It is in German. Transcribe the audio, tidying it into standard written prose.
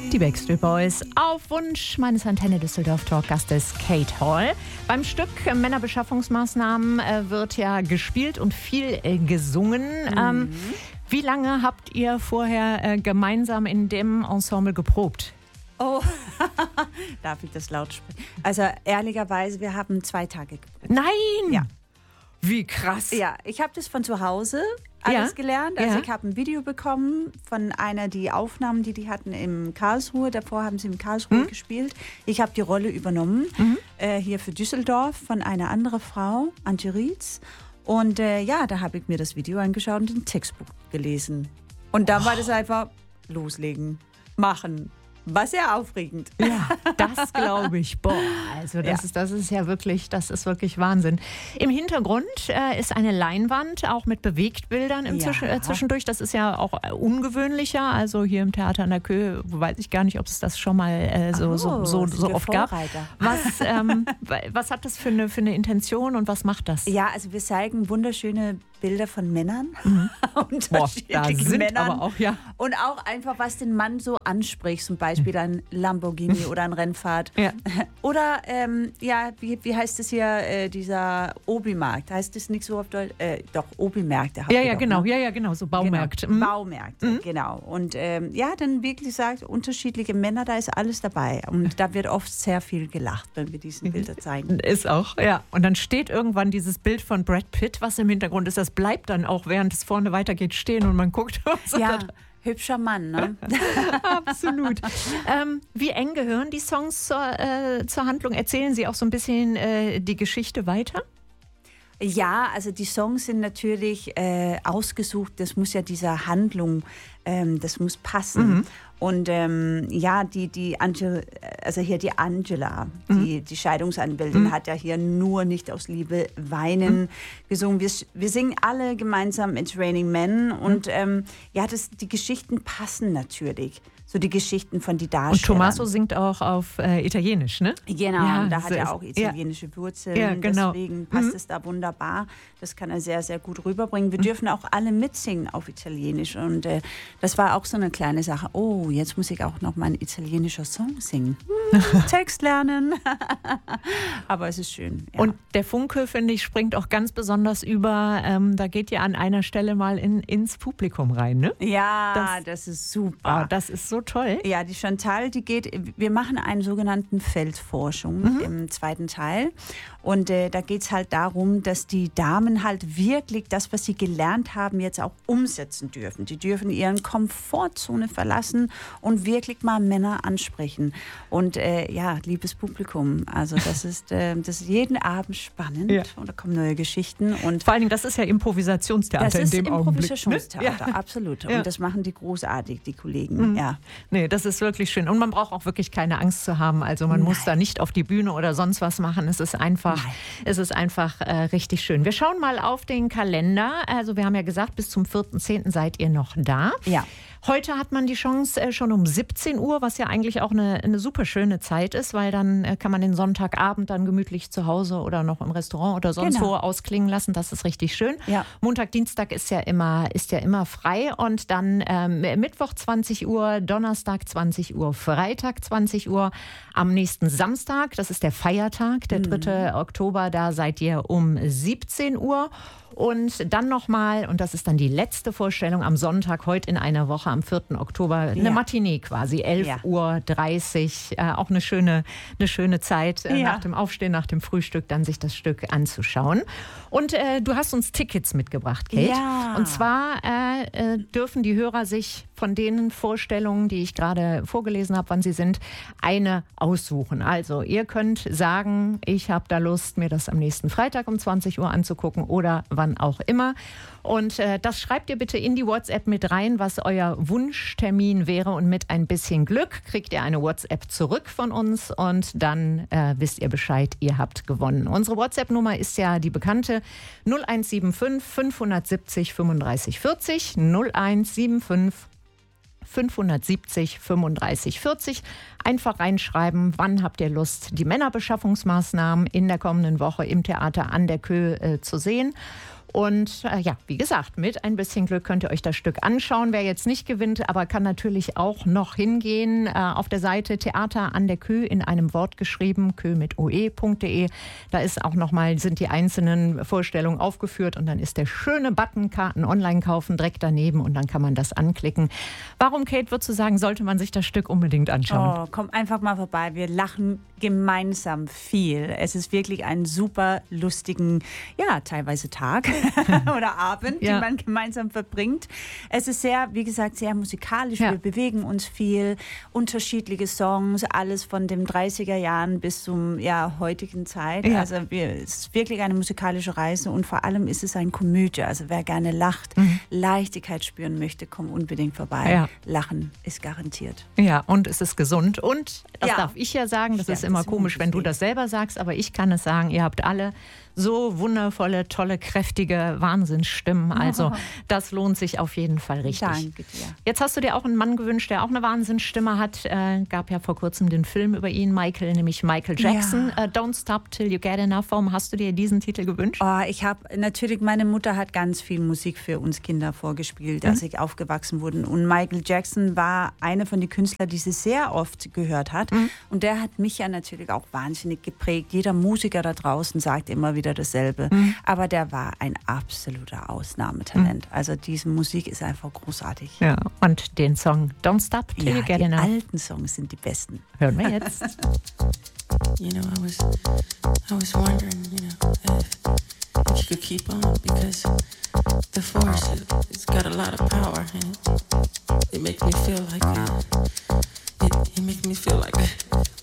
Die Backstreet Boys auf Wunsch meines Antenne Düsseldorf Talkgastes Kate Hall. Beim Stück Männerbeschaffungsmaßnahmen wird ja gespielt und viel gesungen. Wie lange habt ihr vorher gemeinsam in dem Ensemble geprobt? Oh, darf ich das laut sprechen? Also ehrlicherweise, wir haben 2 Tage geprobt. Nein! Ja. Wie krass. Ja, ich habe das von zu Hause alles gelernt. Also Ja. ich habe ein Video bekommen von einer, die Aufnahmen, die hatten in Karlsruhe. Davor haben sie in Karlsruhe gespielt. Ich habe die Rolle übernommen, hier für Düsseldorf von einer anderen Frau, Antje Rietz. Und da habe ich mir das Video angeschaut und den Textbuch gelesen. Und dann war das einfach loslegen, machen. War sehr aufregend. Ja, das glaube ich. Boah, also das ist wirklich Wahnsinn. Im Hintergrund ist eine Leinwand, auch mit Bewegtbildern zwischendurch. Das ist ja auch ungewöhnlicher. Also hier im Theater an der Köhe weiß ich gar nicht, ob es das schon mal so oft gab. Was hat das für eine Intention und was macht das? Ja, also wir zeigen wunderschöne Bilder von Männern. Unterschiedliche Männern. Aber auch, ja. Und auch einfach, was den Mann so anspricht. Zum Beispiel ein Lamborghini oder ein Rennfahrt. Ja. Oder, wie heißt es hier, dieser Obi-Markt? Heißt das nicht so auf Deutsch? Doch, Obi-Märkte. Genau. Ja, genau, so Baumärkte. Genau. Baumärkte, genau. Und dann wirklich sagt, unterschiedliche Männer, da ist alles dabei. Und da wird oft sehr viel gelacht, wenn wir diese Bilder zeigen. Ist auch, ja. Und dann steht irgendwann dieses Bild von Brad Pitt, was im Hintergrund ist. Das bleibt dann auch, während es vorne weitergeht, stehen und man guckt. Ja, hübscher Mann, ne? Absolut. Wie eng gehören die Songs zur Handlung? Erzählen Sie auch so ein bisschen die Geschichte weiter? Ja, also die Songs sind natürlich ausgesucht, das muss ja dieser Handlung, das muss passen. Und die Angela, die Scheidungsanwältin, hat ja hier nur nicht aus Liebe weinen gesungen. Wir singen alle gemeinsam It's Raining Men und die Geschichten passen natürlich. So die Geschichten von die Darstellern. Und Tommaso singt auch auf Italienisch, ne? Genau, ja, da hat er auch italienische Wurzeln. Ja, genau. Deswegen passt es da wunderbar. Das kann er sehr, sehr gut rüberbringen. Wir dürfen auch alle mitsingen auf Italienisch. Und das war auch so eine kleine Sache. Oh, jetzt muss ich auch noch mal ein italienischer Song singen. Text lernen. Aber es ist schön. Ja. Und der Funke, finde ich, springt auch ganz besonders über. Da geht ihr an einer Stelle mal ins Publikum rein, ne? Ja, das ist super. Oh, das ist so toll. Ja, die Chantal, wir machen einen sogenannten Feldforschung im 2. Teil. Und da geht es halt darum, dass die Damen halt wirklich das, was sie gelernt haben, jetzt auch umsetzen dürfen. Die dürfen ihren Komfortzone verlassen und wirklich mal Männer ansprechen. Und liebes Publikum, also das ist jeden Abend spannend und da kommen neue Geschichten. Und vor allen Dingen, das ist ja Improvisationstheater in dem Augenblick. Das ist Improvisationstheater, ne? absolut. Ja. Und das machen die großartig, die Kollegen. Ja. Nee, das ist wirklich schön. Und man braucht auch wirklich keine Angst zu haben. Also man muss da nicht auf die Bühne oder sonst was machen. Es ist einfach richtig schön. Wir schauen mal auf den Kalender. Also wir haben ja gesagt, bis zum 4.10. seid ihr noch da. Ja. Heute hat man die Chance schon um 17 Uhr, was ja eigentlich auch eine super schöne Zeit ist, weil dann kann man den Sonntagabend dann gemütlich zu Hause oder noch im Restaurant oder sonst wo ausklingen lassen. Das ist richtig schön. Ja. Montag, Dienstag ist ja immer frei und dann Mittwoch 20 Uhr, Donnerstag 20 Uhr, Freitag 20 Uhr. Am nächsten Samstag, das ist der Feiertag, der 3. Oktober, da seid ihr um 17 Uhr. Und dann nochmal, und das ist dann die letzte Vorstellung am Sonntag, heute in einer Woche, am 4. Oktober, eine Matinee quasi, 11.30 Uhr. Auch eine schöne Zeit, nach dem Aufstehen, nach dem Frühstück, dann sich das Stück anzuschauen. Und du hast uns Tickets mitgebracht, Kate. Ja. Und zwar dürfen die Hörer sich von den Vorstellungen, die ich gerade vorgelesen habe, wann sie sind, eine aussuchen. Also ihr könnt sagen, ich habe da Lust, mir das am nächsten Freitag um 20 Uhr anzugucken oder wann auch immer. Und das schreibt ihr bitte in die WhatsApp mit rein, was euer Wunschtermin wäre. Und mit ein bisschen Glück kriegt ihr eine WhatsApp zurück von uns und dann wisst ihr Bescheid, ihr habt gewonnen. Unsere WhatsApp-Nummer ist ja die bekannte 0175 570 35 40 0175 570 35 40. Einfach reinschreiben, wann habt ihr Lust, die Männerbeschaffungsmaßnahmen in der kommenden Woche im Theater an der Köhe zu sehen. Und ja, wie gesagt, mit ein bisschen Glück könnt ihr euch das Stück anschauen. Wer jetzt nicht gewinnt, aber kann natürlich auch noch hingehen. Auf der Seite Theater an der Kö in einem Wort geschrieben, kö mit oe.de. Da ist auch nochmal, sind die einzelnen Vorstellungen aufgeführt und dann ist der schöne Button Karten online kaufen direkt daneben und dann kann man das anklicken. Warum, Kate, würdest du sagen, sollte man sich das Stück unbedingt anschauen? Oh, komm einfach mal vorbei. Wir lachen gemeinsam viel. Es ist wirklich ein super lustigen, ja, teilweise Tag oder Abend, den man gemeinsam verbringt. Es ist sehr, wie gesagt, sehr musikalisch. Wir bewegen uns viel, unterschiedliche Songs, alles von den 30er Jahren bis zum heutigen Zeit. Ja. Also es ist wirklich eine musikalische Reise und vor allem ist es ein Komödie. Also wer gerne lacht, Leichtigkeit spüren möchte, komm unbedingt vorbei. Ja. Lachen ist garantiert. Ja, und es ist gesund und das darf ich ja sagen, das ist immer komisch, wenn du das selber sagst, aber ich kann es sagen, ihr habt alle so wundervolle, tolle, kräftige Wahnsinnsstimmen. Also das lohnt sich auf jeden Fall richtig. Danke dir. Jetzt hast du dir auch einen Mann gewünscht, der auch eine Wahnsinnsstimme hat. Gab ja vor kurzem den Film über ihn, nämlich Michael Jackson. Ja. Don't Stop Till You Get Enough. Warum hast du dir diesen Titel gewünscht? Oh, meine Mutter hat ganz viel Musik für uns Kinder vorgespielt, als ich aufgewachsen wurde. Und Michael Jackson war einer von den Künstlern, die sie sehr oft gehört hat. Und der hat mich ja natürlich auch wahnsinnig geprägt. Jeder Musiker da draußen sagt immer wieder dasselbe. Aber der war ein absoluter Ausnahmetalent. Also diese Musik ist einfach großartig. Ja, und den Song Don't Stop Till You Get Enough. Die alten Songs sind die besten. Hören wir jetzt. You know, I was wondering, if you could keep on, because the force, it's got a lot of power and it makes me feel like it makes me feel like